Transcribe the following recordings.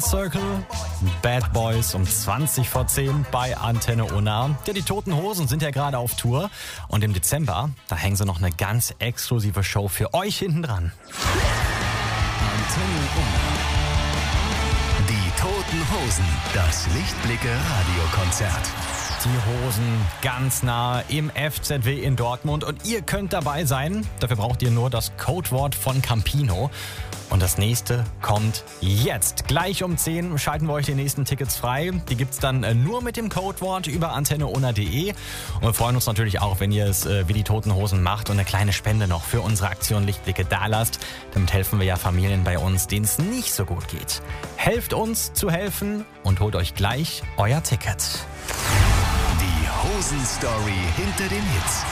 Inner Circle, Bad Boys um 20 vor 10 bei Antenne Unna. Ja, die Toten Hosen sind ja gerade auf Tour und im Dezember, da hängen sie noch eine ganz exklusive Show für euch hinten dran. Antenne Unna. Die Toten Hosen, das Lichtblicke Radiokonzert. Die Hosen ganz nah im FZW in Dortmund und ihr könnt dabei sein. Dafür braucht ihr nur das Codewort von Campino. Und das nächste kommt jetzt. Gleich um 10 schalten wir euch die nächsten Tickets frei. Die gibt's dann nur mit dem Codewort über antenneunna.de. Und wir freuen uns natürlich auch, wenn ihr es wie die Toten Hosen macht und eine kleine Spende noch für unsere Aktion Lichtblicke dalasst. Damit helfen wir ja Familien bei uns, denen es nicht so gut geht. Helft uns zu helfen und holt euch gleich euer Ticket. Die Hosen-Story hinter den Hits.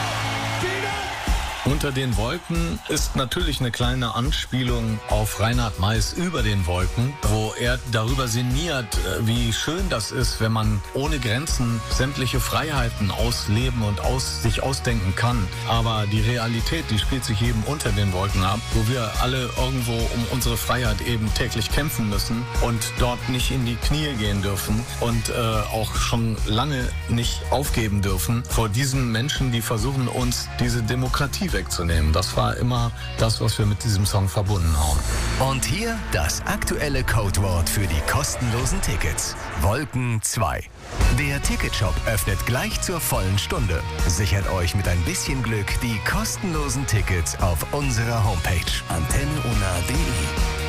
Unter den Wolken ist natürlich eine kleine Anspielung auf Reinhard Meiß über den Wolken, wo er darüber sinniert, wie schön das ist, wenn man ohne Grenzen sämtliche Freiheiten ausleben und sich ausdenken kann. Aber die Realität, die spielt sich eben unter den Wolken ab, wo wir alle irgendwo um unsere Freiheit eben täglich kämpfen müssen und dort nicht in die Knie gehen dürfen und auch schon lange nicht aufgeben dürfen vor diesen Menschen, die versuchen, uns diese Demokratie wegzunehmen. Das war immer das, was wir mit diesem Song verbunden haben. Und hier das aktuelle Codewort für die kostenlosen Tickets. Wolken 2. Der Ticketshop öffnet gleich zur vollen Stunde. Sichert euch mit ein bisschen Glück die kostenlosen Tickets auf unserer Homepage antenneunna.de.